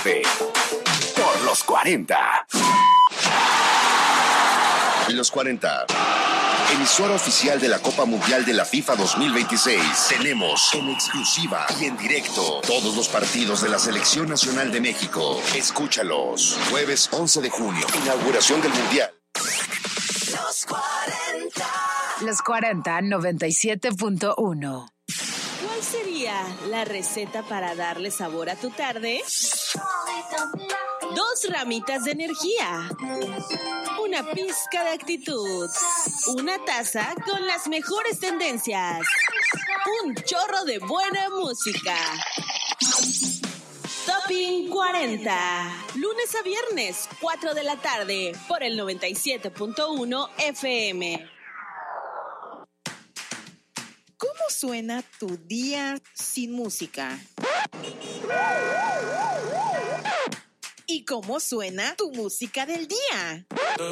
tarde. Por los 40. Los 40. Emisora oficial de la Copa Mundial de la FIFA 2026. Tenemos en exclusiva y en directo todos los partidos de la Selección Nacional de México. Escúchalos. Jueves 11 de junio. Inauguración del Mundial. Los 40. Los 40, 97.1. ¿Cuál sería la receta para darle sabor a tu tarde? 2 ramitas de energía, una pizca de actitud, una taza con las mejores tendencias, un chorro de buena música. Topping 40, lunes a viernes, 4 de la tarde, por el 97.1 FM. ¿Cómo suena tu día sin música? ¿Y cómo suena tu música del día?